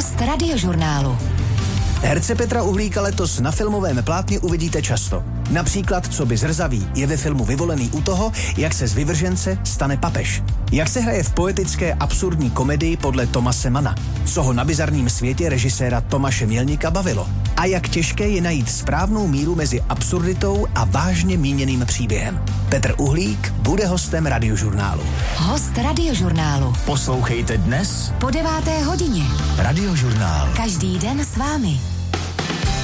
Host Radiožurnálu. Herce Petra Uhlíka letos na filmovém plátně uvidíte často. Například Coby zrzavý je ve filmu vyvolený u toho, jak se z vyvržence stane papež. Jak se hraje v poetické absurdní komedii podle Tomase Manna. Co ho na bizarním světě režiséra Tomáše Mělníka bavilo. A jak těžké je najít správnou míru mezi absurditou a vážně míněným příběhem. Petr Uhlík bude hostem Radiožurnálu. Host Radiožurnálu. Poslouchejte dnes Po 9. hodině. Radiožurnál. Každý den s vámi.